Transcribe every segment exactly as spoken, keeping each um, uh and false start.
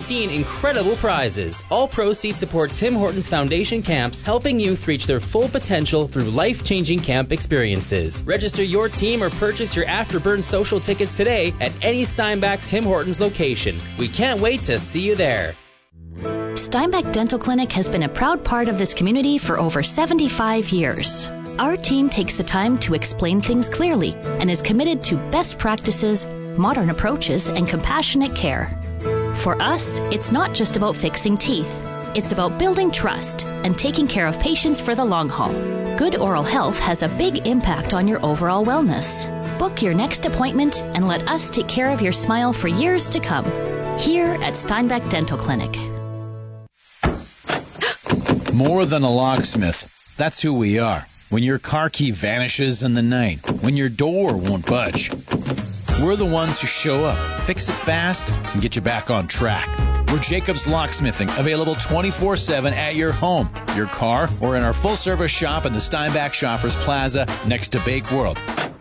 fifteen incredible prizes. All proceeds support Tim Hortons Foundation camps, helping youth reach their full potential through life-changing camp experiences. Register your team or purchase your Afterburn social tickets today at any Steinbach Tim Hortons location. We can't wait to see you there. Steinbach Dental Clinic has been a proud part of this community for over seventy-five years. Our team takes the time to explain things clearly and is committed to best practices, modern approaches, and compassionate care. For us, it's not just about fixing teeth. It's about building trust and taking care of patients for the long haul. Good oral health has a big impact on your overall wellness. Book your next appointment and let us take care of your smile for years to come. Here at Steinbach Dental Clinic. More than a locksmith. That's who we are. When your car key vanishes in the night, when your door won't budge, we're the ones who show up, fix it fast, and get you back on track. We're Jacobs Locksmithing, available twenty-four seven at your home, your car, or in our full-service shop in the Steinbach Shoppers Plaza next to Bake World.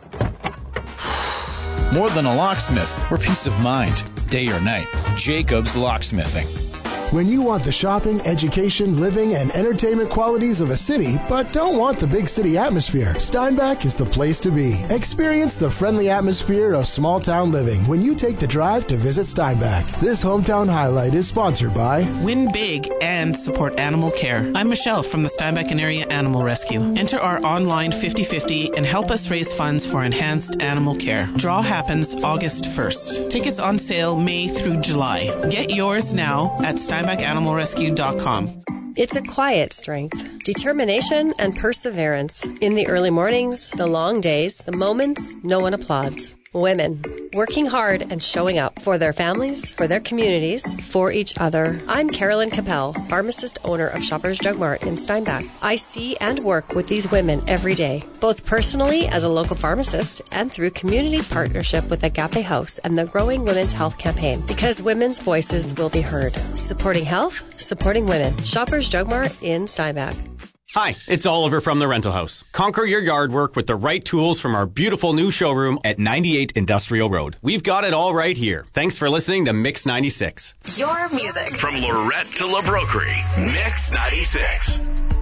More than a locksmith, we're peace of mind, day or night. Jacobs Locksmithing. When you want the shopping, education, living, and entertainment qualities of a city, but don't want the big city atmosphere, Steinbach is the place to be. Experience the friendly atmosphere of small-town living when you take the drive to visit Steinbach. This hometown highlight is sponsored by Win Big and support animal care. I'm Michelle from the Steinbach and Area Animal Rescue. Enter our online fifty fifty and help us raise funds for enhanced animal care. Draw happens August first. Tickets on sale May through July. Get yours now at Steinbach Animal Rescue dot com. It's a quiet strength, determination, and perseverance. In the early mornings, the long days, the moments no one applauds. Women, working hard and showing up for their families, for their communities, for each other. I'm Carolyn Capel, pharmacist owner of Shoppers Drug Mart in Steinbach. I see and work with these women every day, both personally as a local pharmacist and through community partnership with Agape House and the growing Women's Health Campaign, because women's voices will be heard. Supporting health, supporting women. Shoppers Drug Mart in Steinbach. Hi, it's Oliver from The Rental House. Conquer your yard work with the right tools from our beautiful new showroom at ninety-eight Industrial Road. We've got it all right here. Thanks for listening to Mix ninety-six. Your music. From Lorette to La Broquerie, Mix ninety-six.